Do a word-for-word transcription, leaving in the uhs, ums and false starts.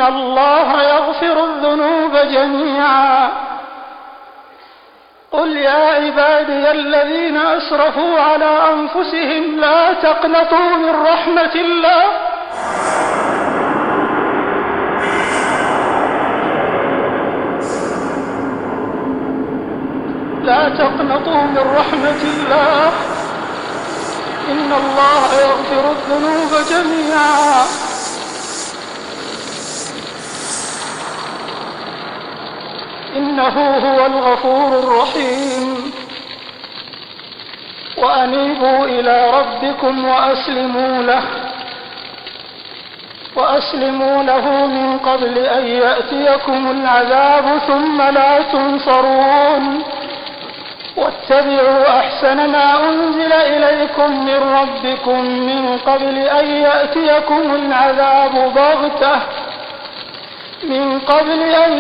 إن الله يغفر الذنوب جميعا. قل يا عبادي الذين أسرفوا على أنفسهم لا تقنطوا من رحمة الله لا تقنطوا من رحمة الله إن الله يغفر الذنوب جميعا إنه هو الغفور الرحيم. وأنيبوا إلى ربكم وأسلموا له وأسلموا له من قبل أن يأتيكم العذاب ثم لا تنصرون. واتبعوا أحسن ما أنزل إليكم من ربكم من قبل أن يأتيكم العذاب بغتة من قبل أن